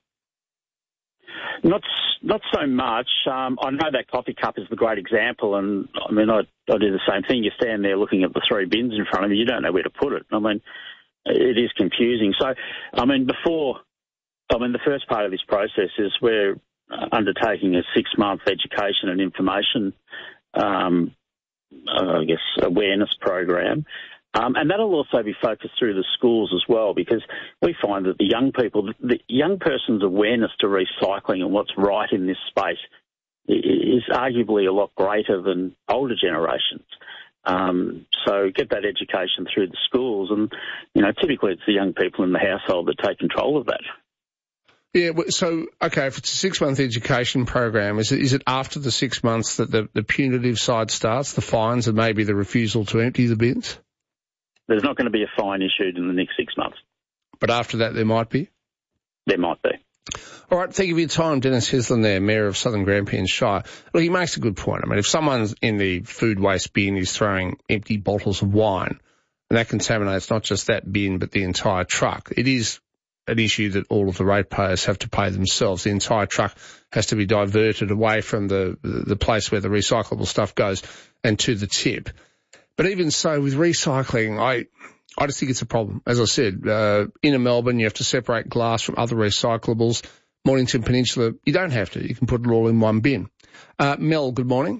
Not not so much. Um, I know that coffee cup is the great example, and I mean, I, I do the same thing. You stand there looking at the three bins in front of you, you don't know where to put it. I mean, it is confusing. So, I mean, before, I mean, the first part of this process is we're undertaking a six-month education and information, um, uh, I guess, awareness program. Um, and that'll also be focused through the schools as well, because we find that the young people, the young person's awareness to recycling and what's right in this space is arguably a lot greater than older generations. Um, so get that education through the schools, and, you know, typically it's the young people in the household that take control of that. Yeah, so, okay, if it's a six-month education program, is it, is it after the six months that the, the punitive side starts, the fines and maybe the refusal to empty the bins? There's not going to be a fine issued in the next six months. But after that, there might be? There might be. All right, thank you for your time, Dennis Hislin there, Mayor of Southern Grampians Shire. Look, he makes a good point. I mean, if someone's in the food waste bin is throwing empty bottles of wine, and that contaminates not just that bin but the entire truck, it is an issue that all of the ratepayers have to pay themselves. The entire truck has to be diverted away from the the place where the recyclable stuff goes and to the tip. But even so, with recycling, I I just think it's a problem. As I said, uh, inner Melbourne, you have to separate glass from other recyclables. Mornington Peninsula, you don't have to. You can put it all in one bin. Uh, Mel, good morning.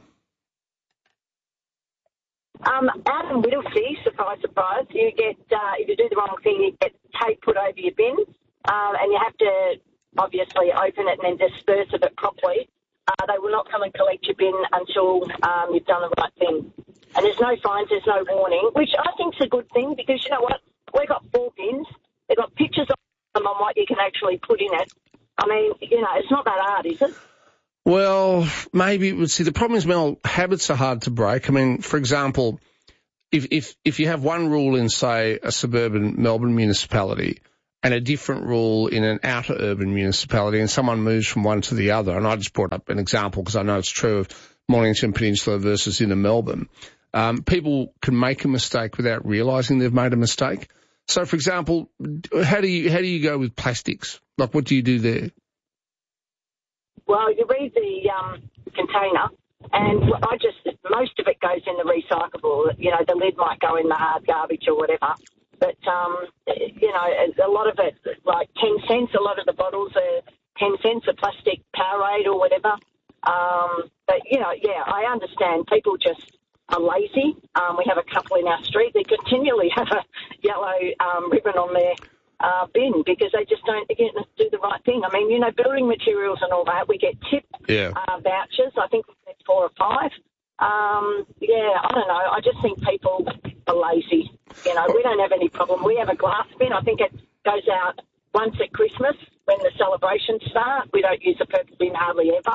Um, out in Whittlesea, surprise, surprise, you get, uh, if you do the wrong thing, you get tape put over your bins. um, and you have to obviously open it and then disperse of it properly, uh, they will not come and collect your bin until um, you've done the right thing. And there's no fines, there's no warning, which I think is a good thing because, you know what, we've got four bins, they've got pictures of them on what you can actually put in it. I mean, you know, it's not that hard, is it? Well, maybe, see, the problem is, Mel, habits are hard to break. I mean, for example, if, if, if you have one rule in, say, a suburban Melbourne municipality and a different rule in an outer urban municipality and someone moves from one to the other, and I just brought up an example because I know it's true of Mornington Peninsula versus inner Melbourne, um, people can make a mistake without realising they've made a mistake. So, for example, how do you, how do you go with plastics? Like, what do you do there? Well, you read the um, container, and I just, most of it goes in the recyclable. You know, the lid might go in the hard garbage or whatever. But, um, you know, a lot of it, like ten cents, a lot of the bottles are ten cents, a plastic Powerade or whatever. Um, but, you know, yeah, I understand people just are lazy. Um, we have a couple in our street. They continually have a yellow um, ribbon on their Uh, bin because they just don't again do the right thing. I mean, you know, building materials and all that, we get tip yeah. uh, vouchers. I think we get four or five. Um, yeah, I don't know. I just think people are lazy. You know, we don't have any problem. We have a glass bin. I think it goes out once at Christmas when the celebrations start. We don't use a purple bin hardly ever.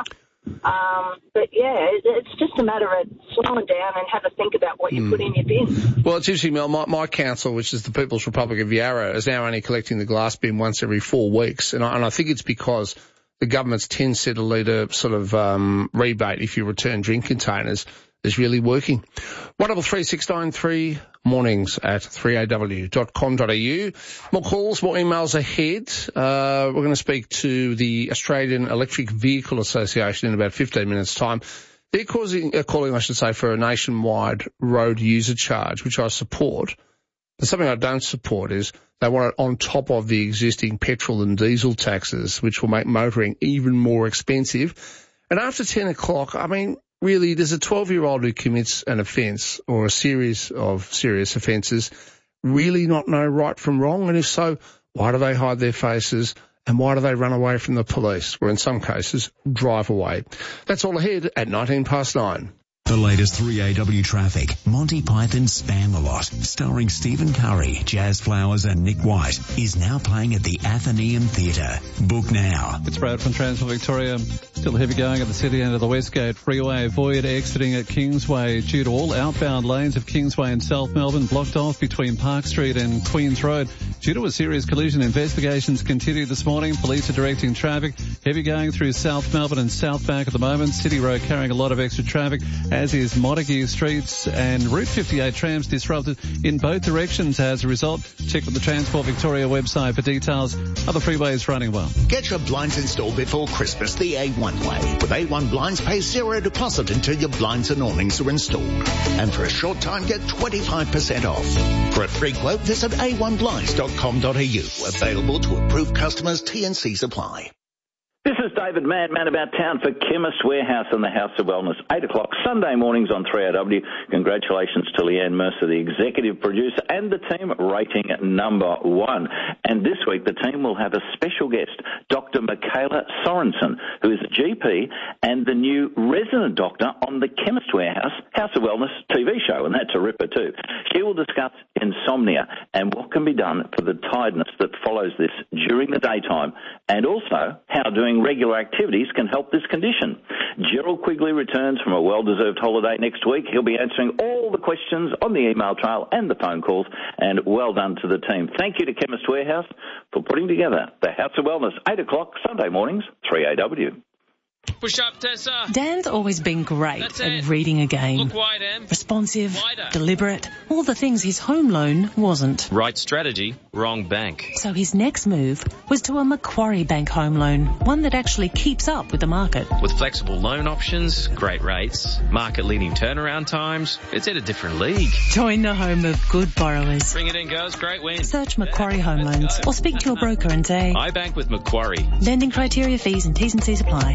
Um, but, yeah, it's just a matter of slowing down and have a think about what you mm. put in your bin. Well, it's interesting, Mel. My, my council, which is the People's Republic of Yarra, is now only collecting the glass bin once every four weeks. And I, and I think it's because the government's ten cent a litre sort of um, rebate if you return drink containers is really working. one double three six nine three mornings at three a w dot com dot a u. More calls, more emails ahead. Uh, we're going to speak to the Australian Electric Vehicle Association in about fifteen minutes' time. They're causing, uh, calling, I should say, for a nationwide road user charge, which I support. But something I don't support is they want it on top of the existing petrol and diesel taxes, which will make motoring even more expensive. And after ten o'clock, I mean, really, there's a twelve-year-old who commits an offence or a series of serious offences really not know right from wrong? And if so, why do they hide their faces and why do they run away from the police, or in some cases, drive away? That's all ahead at nineteen past nine. The latest three A W traffic, Monty Python's Spam-A-Lot, starring Stephen Curry, Jazz Flowers and Nick White, is now playing at the Athenaeum Theatre. Book now. It's Brad from Transfer Victoria. Still heavy going at the city end of the Westgate Freeway. Avoid exiting at Kingsway due to all outbound lanes of Kingsway and South Melbourne blocked off between Park Street and Queens Road. Due to a serious collision, investigations continue this morning. Police are directing traffic. Heavy going through South Melbourne and South Bank at the moment. City Road carrying a lot of extra traffic, as is Montague Streets, and Route fifty-eight trams disrupted in both directions as a result. Check with the Transport Victoria website for details. Other freeways running well. Get your blinds installed before Christmas the A one way. With A one Blinds, pay zero deposit until your blinds and awnings are installed. And for a short time, get twenty-five percent off. For a free quote, visit a one blinds dot com dot a u. Available to approved customers. T and C's apply. This is David Mann, Man About Town for Chemist Warehouse and the House of Wellness, eight o'clock Sunday mornings on three A W. Congratulations to Leanne Mercer, the executive producer, and the team rating number one. And this week the team will have a special guest, Doctor Michaela Sorensen, who is a G P and the new resident doctor on the Chemist Warehouse House of Wellness T V show, and that's a ripper too. She will discuss insomnia and what can be done for the tiredness that follows this during the daytime, and also how doing regular activities can help this condition. Gerald Quigley returns from a well-deserved holiday next week. He'll be answering all the questions on the email trail and the phone calls, and well done to the team. Thank you to Chemist Warehouse for putting together the House of Wellness, eight o'clock Sunday mornings, three A W. Push up, Tessa. Dan's always been great That's at it. reading a game. Look wide, Em. Responsive, Wider. deliberate, all the things his home loan wasn't. Right strategy, wrong bank. So his next move was to a Macquarie Bank home loan, one that actually keeps up with the market. With flexible loan options, great rates, market-leading turnaround times, it's in a different league. Join the home of good borrowers. Bring it in, girls. Great win. Search Macquarie Home Loans or speak to your broker and say, I bank with Macquarie. Lending criteria, fees and T's and C's apply.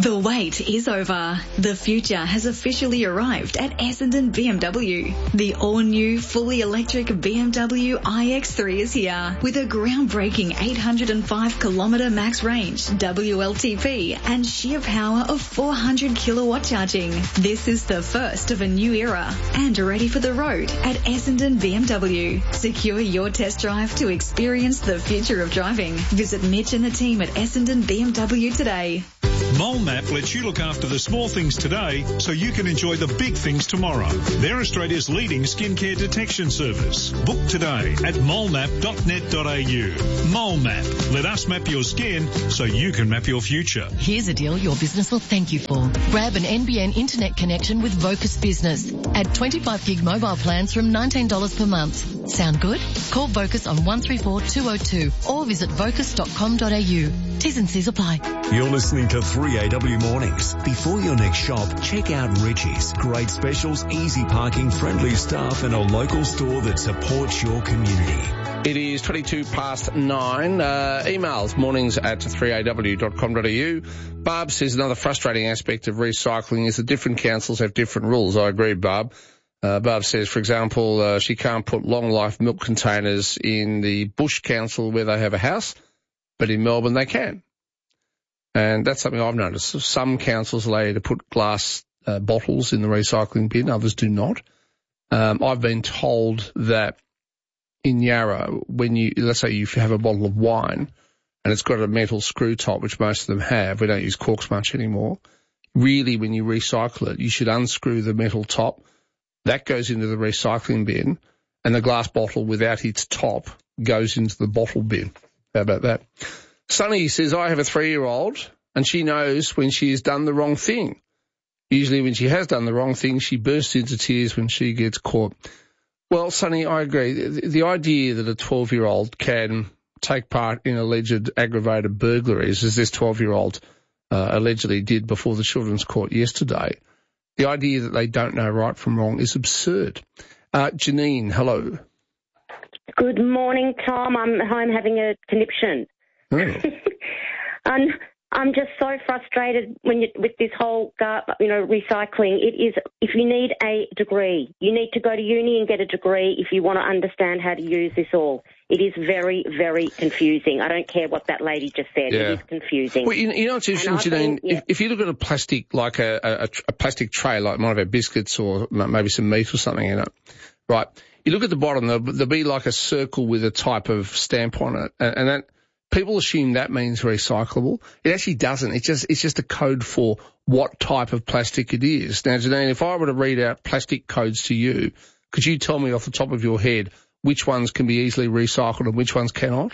The wait is over. The future has officially arrived at Essendon B M W. The all-new, fully electric B M W i X three is here with a groundbreaking eight hundred five kilometre max range, W L T P, and sheer power of four hundred kilowatt charging. This is the first of a new era and ready for the road at Essendon B M W. Secure your test drive to experience the future of driving. Visit Mitch and the team at Essendon B M W today. MoleMap lets you look after the small things today so you can enjoy the big things tomorrow. They're Australia's leading skincare detection service. Book today at mole map dot net dot a u. MoleMap. Let us map your skin so you can map your future. Here's a deal your business will thank you for. Grab an N B N internet connection with Vocus Business. Add twenty-five gig mobile plans from nineteen dollars per month. Sound good? Call Vocus on one three four two zero two or visit vocus dot com dot a u. T's and C's apply. You're listening to three A W Mornings. Before your next shop, check out Richie's. Great specials, easy parking, friendly staff, and a local store that supports your community. It is twenty-two past nine. Uh, emails, mornings at three a w dot com dot a u. Barb says another frustrating aspect of recycling is that different councils have different rules. I agree, Barb. Uh, Barb says, for example, uh, she can't put long life milk containers in the Bush Council where they have a house, but in Melbourne they can. And that's something I've noticed. Some councils allow you to put glass uh, bottles in the recycling bin, others do not. Um, I've been told that in Yarra, when you, let's say you have a bottle of wine and it's got a metal screw top, which most of them have, we don't use corks much anymore. Really, when you recycle it, you should unscrew the metal top. That goes into the recycling bin, and the glass bottle without its top goes into the bottle bin. How about that? Sonny says, I have a three-year-old, and she knows when she has done the wrong thing. Usually when she has done the wrong thing, she bursts into tears when she gets caught. Well, Sonny, I agree. The, the idea that a twelve-year-old can take part in alleged aggravated burglaries, as this twelve-year-old uh, allegedly did before the Children's Court yesterday, the idea that they don't know right from wrong is absurd. Uh, Janine, hello. Good morning, Tom. I'm home having a conniption. Oh. I'm, I'm just so frustrated when you, with this whole, you know, recycling. It is, if you need a degree, you need to go to uni and get a degree if you want to understand how to use this all. It is very, very confusing. I don't care what that lady just said. Yeah. It is confusing. Well, you, you know what's interesting, Janine? Yeah. If, if you look at a plastic, like a, a, a plastic tray, like might have had biscuits or maybe some meat or something in it, right? You look at the bottom, there'll, there'll be like a circle with a type of stamp on it, and, and that people assume that means recyclable. It actually doesn't. It's just it's just a code for what type of plastic it is. Now, Janine, if I were to read out plastic codes to you, could you tell me off the top of your head which ones can be easily recycled and which ones cannot?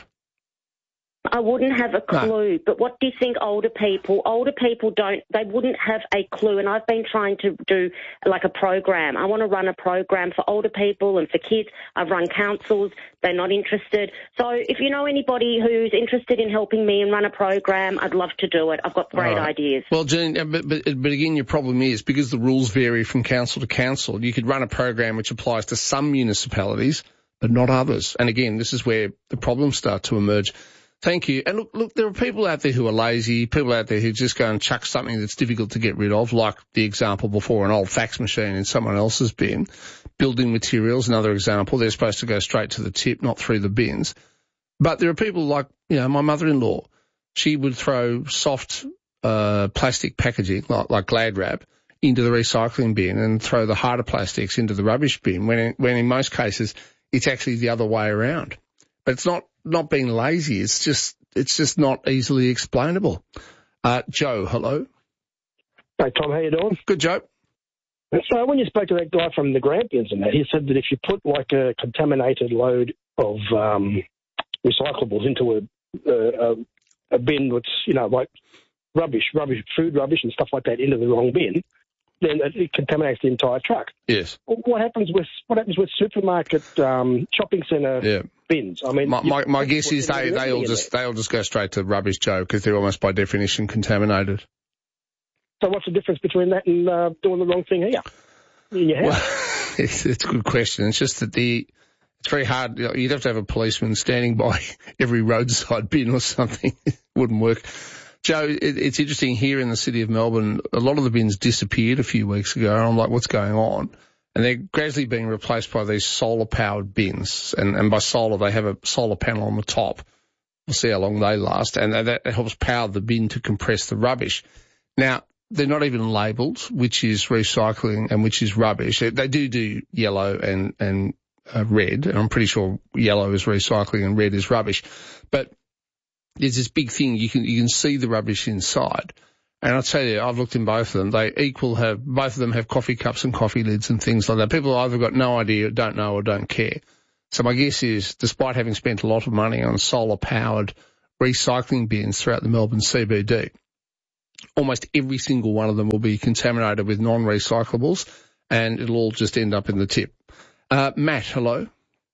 I wouldn't have a clue, no. But what do you think older people, older people don't, they wouldn't have a clue, and I've been trying to do like a program. I want to run a program for older people and for kids. I've run councils, they're not interested. So if you know anybody who's interested in helping me and run a program, I'd love to do it. I've got great right. ideas. Well, Jean, but, but, but again, your problem is because the rules vary from council to council, you could run a program which applies to some municipalities, but not others. And again, this is where the problems start to emerge. Thank you. And look, look, there are people out there who are lazy, people out there who just go and chuck something that's difficult to get rid of, like the example before, an old fax machine in someone else's bin. Building materials, another example, they're supposed to go straight to the tip, not through the bins. But there are people like, you know, my mother-in-law. She would throw soft uh plastic packaging, like, like Glad Wrap, into the recycling bin and throw the harder plastics into the rubbish bin, when in, when in most cases it's actually the other way around. But it's not not being lazy. It's just it's just not easily explainable. Uh, Joe, hello. Hey, Tom, how you doing? Good, Joe. So when you spoke to that guy from the Grampians and that, he said that if you put like a contaminated load of um, recyclables into a, a a bin that's, you know, like rubbish, rubbish, food rubbish and stuff like that into the wrong bin, then it contaminates the entire truck. Yes. What happens with what happens with supermarket, um, shopping centre yeah. bins? I mean, my my, my guess is they they all just they all just go straight to rubbish, Joe, because they're almost by definition contaminated. So what's the difference between that and uh, doing the wrong thing here in your house? Well, it's, it's a good question. It's just that the it's very hard. You know, you'd have to have a policeman standing by every roadside bin or something. It wouldn't work. Joe, it, it's interesting here in the city of Melbourne, a lot of the bins disappeared a few weeks ago, and I'm like, what's going on? And they're gradually being replaced by these solar-powered bins. And, and by solar, they have a solar panel on the top. We'll see how long they last. And that helps power the bin to compress the rubbish. Now, they're not even labelled which is recycling and which is rubbish. They do do yellow and, and uh, red, and I'm pretty sure yellow is recycling and red is rubbish. But there's this big thing, you can you can see the rubbish inside. And I'll tell you, I've looked in both of them. They equal have, both of them have coffee cups and coffee lids and things like that. People have either got no idea, don't know, or don't care. So my guess is, despite having spent a lot of money on solar-powered recycling bins throughout the Melbourne C B D, almost every single one of them will be contaminated with non-recyclables, and it'll all just end up in the tip. Uh, Matt, hello.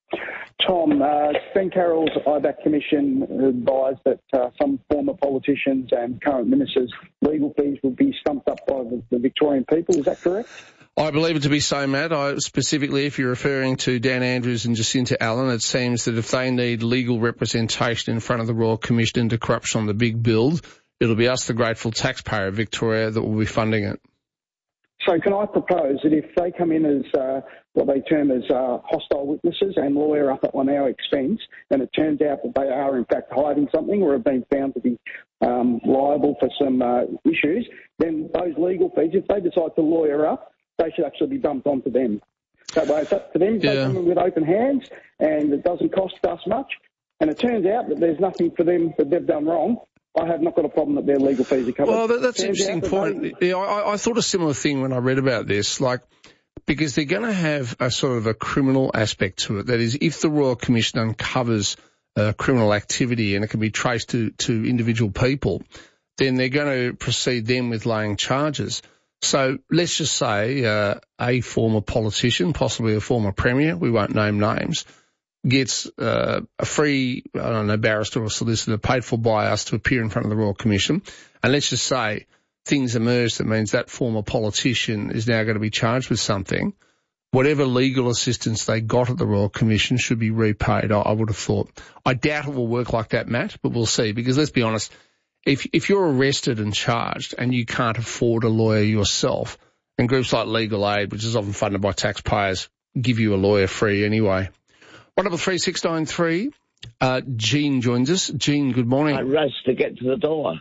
Tom, uh, Ben Carroll's I B A C Commission advised that uh, some former politicians and current ministers' legal fees would be stumped up by the, the Victorian people. Is that correct? I believe it to be so, Matt. I, specifically, if you're referring to Dan Andrews and Jacinta Allen, it seems that if they need legal representation in front of the Royal Commission into corruption on the big build, it'll be us, the grateful taxpayer of Victoria, that will be funding it. So can I propose that if they come in as uh, what they term as uh, hostile witnesses and lawyer up on our expense, and it turns out that they are in fact hiding something or have been found to be um, liable for some uh, issues, then those legal fees, if they decide to lawyer up, they should actually be dumped onto them. That way it's up to them. Yeah. They come in with open hands and it doesn't cost us much. And it turns out that there's nothing for them that they've done wrong. I have not got a problem that their legal fees are covered. Well, that, that's an interesting that point. They... Yeah, I, I thought a similar thing when I read about this, like, because they're going to have a sort of a criminal aspect to it. That is, if the Royal Commission uncovers uh, criminal activity and it can be traced to, to individual people, then they're going to proceed then with laying charges. So let's just say uh, a former politician, possibly a former premier, we won't name names, gets uh, a free, I don't know, barrister or solicitor paid for by us to appear in front of the Royal Commission. And let's just say things emerge that means that former politician is now going to be charged with something. Whatever legal assistance they got at the Royal Commission should be repaid, I, I would have thought. I doubt it will work like that, Matt, but we'll see. Because let's be honest, if if you're arrested and charged and you can't afford a lawyer yourself, and groups like Legal Aid, which is often funded by taxpayers, give you a lawyer free anyway. one double three six nine three. Uh, Jean joins us. Jean, good morning. I raced to get to the door.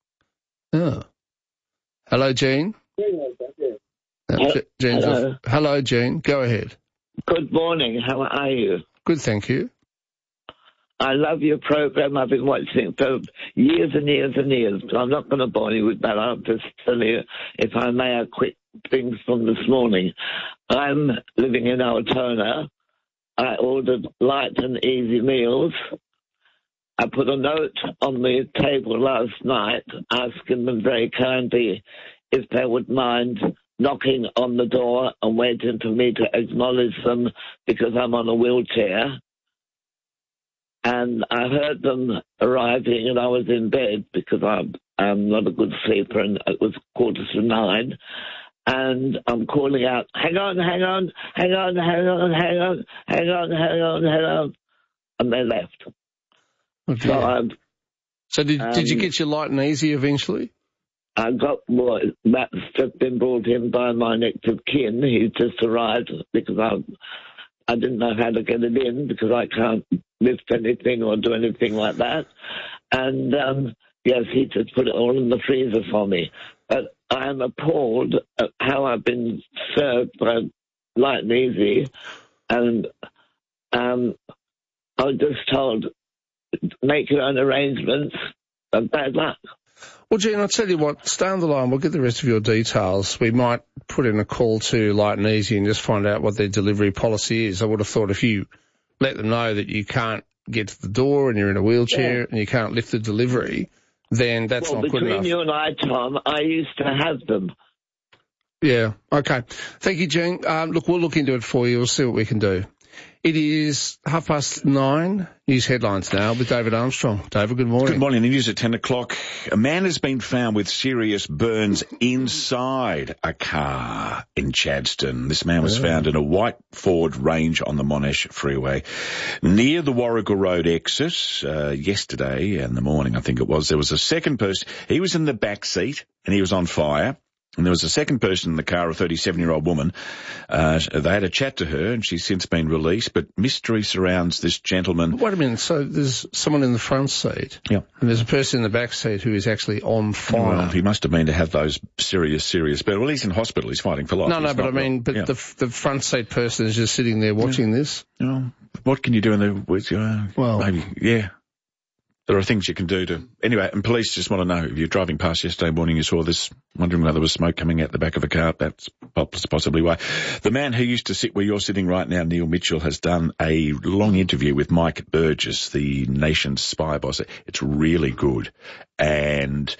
Oh. Hello, Jean. Yeah, Uh, Hello. Jean's Hello. off. Hello, Jean. Go ahead. Good morning. How are you? Good, thank you. I love your program. I've been watching it for years and years and years. I'm not going to bore you with that. I'll just tell you, if I may, a quick things from this morning. I'm living in Altona. I ordered light and easy meals. I put a note on the table last night asking them very kindly if they would mind knocking on the door and waiting for me to acknowledge them because I'm on a wheelchair. And I heard them arriving and I was in bed because I'm, I'm not a good sleeper, and it was quarter to nine. And I'm calling out, hang on, hang on, hang on, hang on, hang on, hang on, hang on, hang on. And they left. Okay. So, I'm, so did, um, did you get your light and easy eventually? I got well, that's just been brought in by my next of kin. He just arrived because I I didn't know how to get it in because I can't lift anything or do anything like that. And um, yes, he just put it all in the freezer for me. But I am appalled at how I've been served by Light and Easy, and um, I was just told make your own arrangements. And bad luck. Well, Jean, I'll tell you what, stay on the line. We'll get the rest of your details. We might put in a call to Light and Easy and just find out what their delivery policy is. I would have thought if you let them know that you can't get to the door and you're in a wheelchair Yeah. and you can't lift the delivery, then that's well, not good enough. between you and I, Tom, I used to have them. Yeah, okay. Thank you, Jean. Um, look, we'll look into it for you. We'll see what we can do. It is half past nine. News headlines now with David Armstrong. David, good morning. Good morning. The news at ten o'clock. A man has been found with serious burns inside a car in Chadstone. This man was yeah. found in a white Ford Range on the Monash Freeway near the Warrigal Road exit uh, yesterday in the morning, I think it was. There was a second person. He was in the back seat and he was on fire. And there was a second person in the car, a thirty-seven-year-old woman. Uh, they had a chat to her, and she's since been released, but mystery surrounds this gentleman. Wait a minute, so there's someone in the front seat, yeah, and there's a person in the back seat who is actually on fire. Well, he must have been to have those serious, serious... But, well, he's in hospital. He's fighting for life. No, no, he's but I mean, well. but yeah. the the front seat person is just sitting there watching yeah. this. Oh, what can you do in the... With, uh, well, maybe, yeah. There are things you can do to... Anyway, and police just want to know, if you're driving past yesterday morning, you saw this, wondering whether there was smoke coming out the back of a car, that's possibly why. The man who used to sit where you're sitting right now, Neil Mitchell, has done a long interview with Mike Burgess, the nation's spy boss. It's really good. And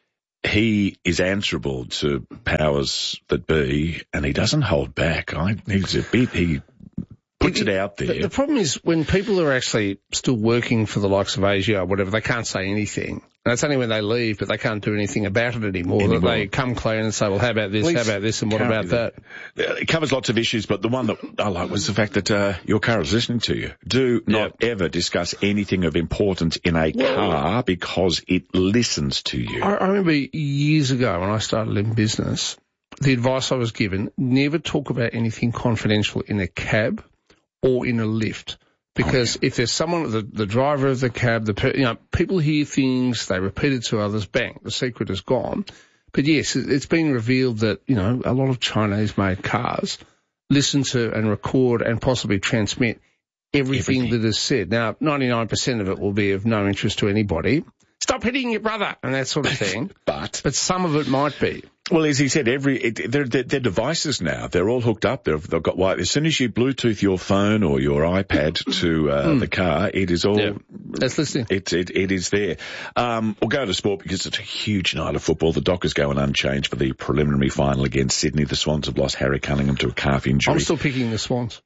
he is answerable to powers that be, and he doesn't hold back. I, he's a bit... He, puts it, it out there. The, the problem is when people are actually still working for the likes of Asia or whatever, they can't say anything. And it's only when they leave, but they can't do anything about it anymore. anymore. That they come clean and say, well, how about this, Please, how about this, and what about that? that? It covers lots of issues, but the one that I like was the fact that uh, your car is listening to you. Do not yeah. ever discuss anything of importance in a well, car because it listens to you. I, I remember years ago when I started in business, the advice I was given, never talk about anything confidential in a cab or in a lift, because oh, yeah. if there's someone, the, the driver of the cab, the you know, people hear things, they repeat it to others, bang, the secret is gone. But yes, it's been revealed that, you know, a lot of Chinese-made cars listen to and record and possibly transmit everything, everything. that is said. Now, ninety-nine percent of it will be of no interest to anybody. Stop hitting your brother and that sort of thing. but but some of it might be. Well, as he said, every it, they're, they're, they're devices now. They're all hooked up. They've, they've got wire. As soon as you Bluetooth your phone or your iPad to uh, mm. the car, it is all. Yeah. That's listening. It, it it is there. Um, we'll go to sport because it's a huge night of football. The Dockers going unchanged for the preliminary final against Sydney. The Swans have lost Harry Cunningham to a calf injury. I'm still picking the Swans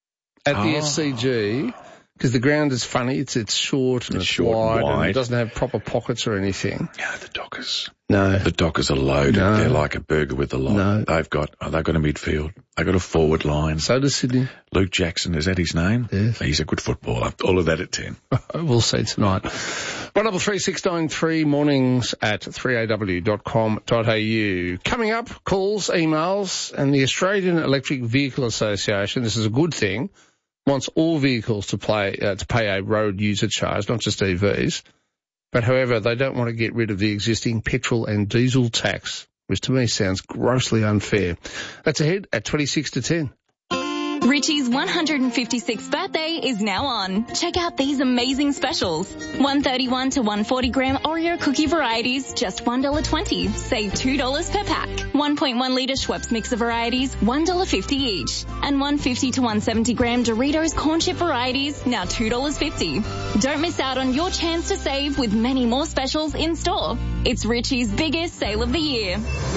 at oh. the S C G. Because the ground is funny, it's it's short and it's, it's short wide, and wide, and it doesn't have proper pockets or anything. Yeah, the Dockers. No. The Dockers are loaded. No. They're like a burger with a lot. No. They've got, oh, they've got a midfield. They've got a forward line. So does Sydney. Luke Jackson, is that his name? Yes. He's a good footballer. All of that at ten. We'll see tonight. one double three six nine three mornings at three a w dot com dot a u. Coming up, calls, emails, and the Australian Electric Vehicle Association, this is a good thing, wants all vehicles to play uh, to pay a road user charge, not just E Vs. But however, they don't want to get rid of the existing petrol and diesel tax, which to me sounds grossly unfair. That's ahead at twenty-six to ten. Richie's one hundred fifty-sixth birthday is now on. Check out these amazing specials. one thirty-one to one forty gram Oreo cookie varieties, just one dollar twenty. Save two dollars per pack. one point one litre Schweppes mixer varieties, one dollar fifty each. And one fifty to one seventy gram Doritos corn chip varieties, now two dollars fifty. Don't miss out on your chance to save with many more specials in store. It's Richie's biggest sale of the year.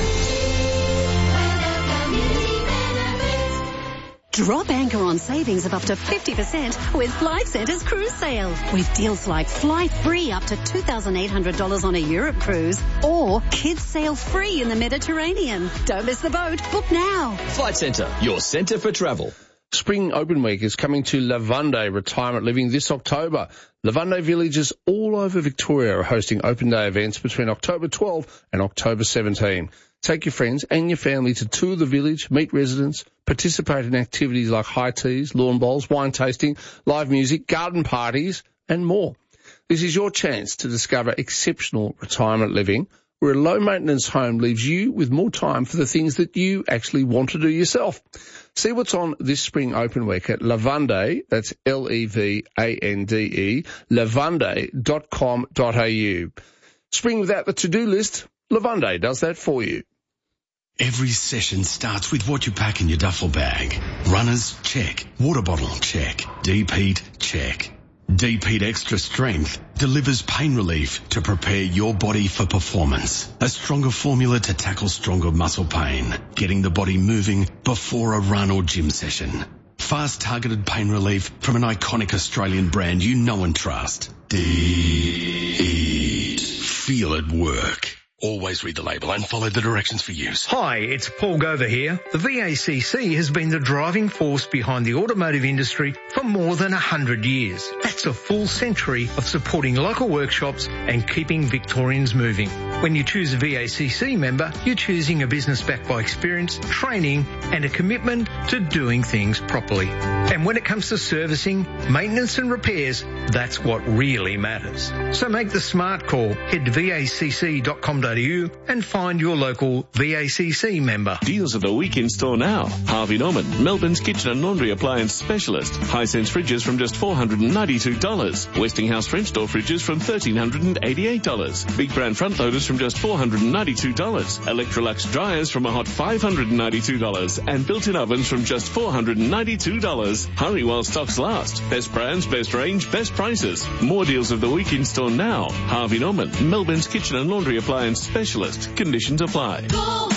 Drop anchor on savings of up to fifty percent with Flight Centre's cruise sale. With deals like fly free up to two thousand eight hundred dollars on a Europe cruise or kids sail free in the Mediterranean. Don't miss the boat. Book now. Flight Centre, your centre for travel. Spring Open Week is coming to Lavunday Retirement Living this October. Lavunday villages all over Victoria are hosting open day events between October twelfth and October seventeenth. Take your friends and your family to tour the village, meet residents, participate in activities like high teas, lawn bowls, wine tasting, live music, garden parties, and more. This is your chance to discover exceptional retirement living where a low-maintenance home leaves you with more time for the things that you actually want to do yourself. See what's on this Spring Open Week at Lavunday, that's L E V A N D E, lavunday dot com dot a u. Spring without the to-do list, Lavunday does that for you. Every session starts with what you pack in your duffel bag. Runners, check. Water bottle, check. Deep heat, check. Deep Heat Extra Strength delivers pain relief to prepare your body for performance. A stronger formula to tackle stronger muscle pain, getting the body moving before a run or gym session. Fast targeted pain relief from an iconic Australian brand you know and trust. Deet. Feel it work. Always read the label and follow the directions for use. Hi, it's Paul Gover here. The V A C C has been the driving force behind the automotive industry for more than one hundred years. That's a full century of supporting local workshops and keeping Victorians moving. When you choose a V A C C member, you're choosing a business backed by experience, training and a commitment to doing things properly. And when it comes to servicing, maintenance and repairs, that's what really matters. So make the smart call. Head to V A C C dot com dot A U and find your local V A C C member. Deals of the week in store now. Harvey Norman, Melbourne's kitchen and laundry appliance specialist. Hisense fridges from just four hundred ninety-two dollars. Westinghouse French door fridges from one thousand three hundred eighty-eight dollars. Big brand front loaders from just four hundred ninety-two dollars. Electrolux dryers from a hot five hundred ninety-two dollars. And built-in ovens from just four hundred ninety-two dollars. Hurry while stocks last. Best brands, best range, best prices. More deals of the week in store now. Harvey Norman, Melbourne's kitchen and laundry appliance specialist. Conditions apply.